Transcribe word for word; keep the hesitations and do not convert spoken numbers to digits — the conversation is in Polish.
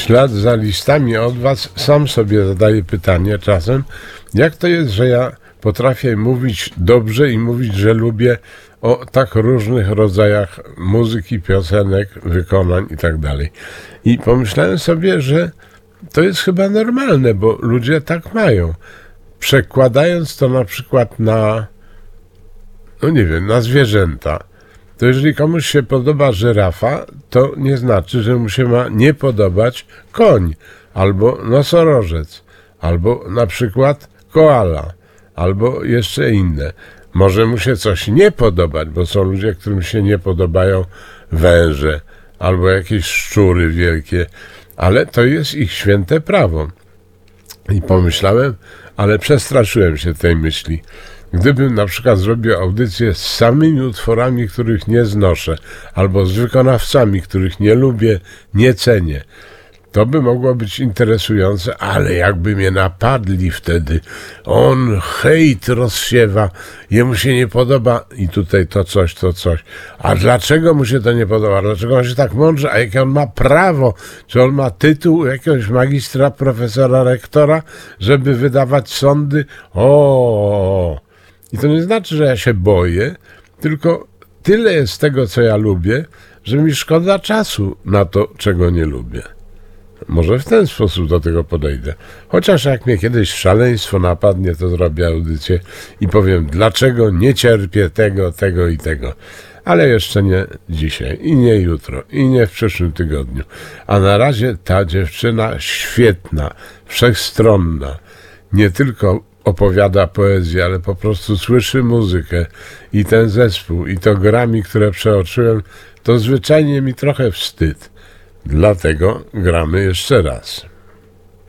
ślad za listami od was sam sobie zadaję pytanie czasem, jak to jest, że ja potrafię mówić dobrze i mówić, że lubię o tak różnych rodzajach muzyki, piosenek, wykonań i tak dalej. I pomyślałem sobie, że to jest chyba normalne, bo ludzie tak mają. Przekładając to na przykład na, no nie wiem, na zwierzęta, to jeżeli komuś się podoba żyrafa, to nie znaczy, że mu się ma nie podobać koń, albo nosorożec, albo na przykład koala, albo jeszcze inne. Może mu się coś nie podobać, bo są ludzie, którym się nie podobają węże, albo jakieś szczury wielkie, ale to jest ich święte prawo. I pomyślałem, ale przestraszyłem się tej myśli. Gdybym na przykład zrobił audycję z samymi utworami, których nie znoszę, albo z wykonawcami, których nie lubię, nie cenię, to by mogło być interesujące, ale jakby mnie napadli wtedy, on hejt rozsiewa, jemu się nie podoba i tutaj to coś, to coś. A dlaczego mu się to nie podoba? Dlaczego on się tak mądrze? A jakie on ma prawo? Czy on ma tytuł jakiegoś magistra, profesora, rektora, żeby wydawać sądy? O! I to nie znaczy, że ja się boję, tylko tyle jest tego, co ja lubię, że mi szkoda czasu na to, czego nie lubię. Może w ten sposób do tego podejdę. Chociaż jak mnie kiedyś szaleństwo napadnie, to zrobię audycję i powiem, dlaczego nie cierpię tego, tego i tego. Ale jeszcze nie dzisiaj, i nie jutro, i nie w przyszłym tygodniu. A na razie ta dziewczyna świetna, wszechstronna, nie tylko opowiada poezję, ale po prostu słyszy muzykę i ten zespół, i to grami, które przeoczyłem, to zwyczajnie mi trochę wstyd. Dlatego gramy jeszcze raz.